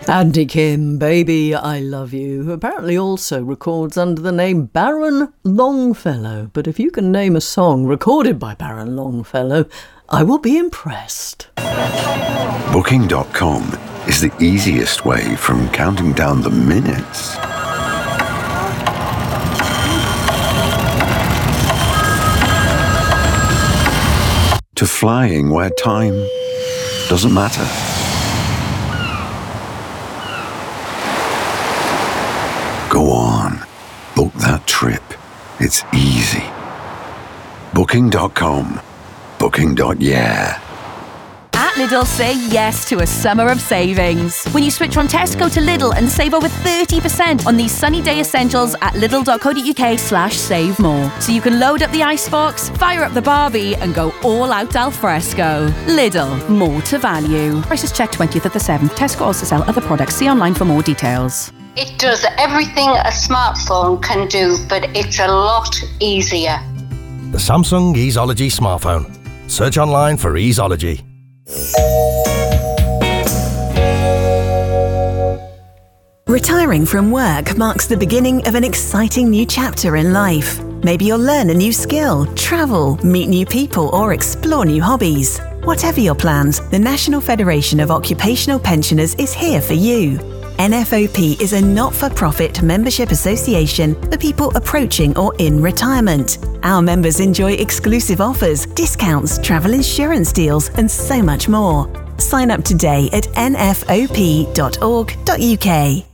Andy Kim, Baby I Love You, who apparently also records under the name Baron Longfellow. But if you can name a song recorded by Baron Longfellow, I will be impressed. Booking.com is the easiest way from counting down the minutes to flying where time doesn't matter. Go on, book that trip. It's easy. Booking.com. Booking.yeah. At Lidl, say yes to a summer of savings. When you switch from Tesco to Lidl and save over 30% on these sunny day essentials at lidl.co.uk/save more. So you can load up the icebox, fire up the barbie and go all out al fresco. Lidl, more to value. Prices checked 20th of the 7th. Tesco also sell other products. See online for more details. It does everything a smartphone can do, but it's a lot easier. The Samsung Easeology smartphone. Search online for Easeology. Retiring from work marks the beginning of an exciting new chapter in life. Maybe you'll learn a new skill, travel, meet new people, or explore new hobbies. Whatever your plans, the National Federation of Occupational Pensioners is here for you. NFOP is a not-for-profit membership association for people approaching or in retirement. Our members enjoy exclusive offers, discounts, travel insurance deals, and so much more. Sign up today at nfop.org.uk.